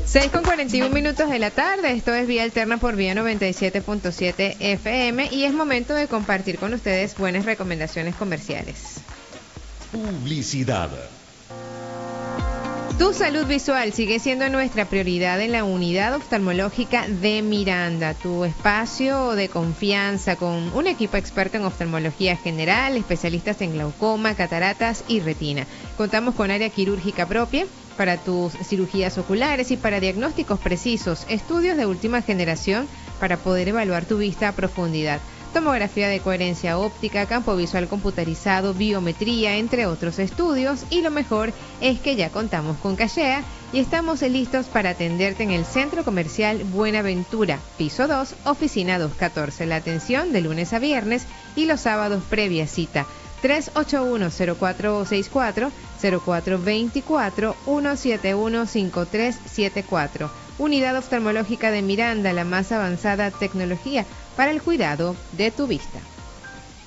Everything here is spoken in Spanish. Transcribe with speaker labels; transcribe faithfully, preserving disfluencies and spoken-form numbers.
Speaker 1: seis con cuarenta y uno minutos de la tarde, esto es Vía Alterna por Vía noventa y siete punto siete F M y es momento de compartir con ustedes buenas recomendaciones comerciales.
Speaker 2: Publicidad.
Speaker 1: Tu salud visual sigue siendo nuestra prioridad en la unidad oftalmológica de Miranda, tu espacio de confianza con un equipo experto en oftalmología general, especialistas en glaucoma, cataratas y retina. Contamos con área quirúrgica propia para tus cirugías oculares y para diagnósticos precisos, estudios de última generación para poder evaluar tu vista a profundidad. Tomografía de coherencia óptica, campo visual computarizado, biometría, entre otros estudios. Y lo mejor es que ya contamos con Cachea y estamos listos para atenderte en el Centro Comercial Buenaventura, piso dos, oficina doscientos catorce. La atención de lunes a viernes y los sábados previa cita. tres ocho uno, cero cuatro seis cuatro, cero cuatro dos cuatro, uno siete uno, cinco tres siete cuatro. Unidad Oftalmológica de Miranda, la más avanzada tecnología para el cuidado de tu vista.